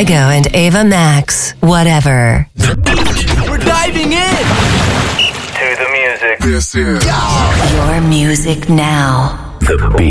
Kygo and Ava Max, Whatever. We're diving in to the music. This is Your music now. The Beat.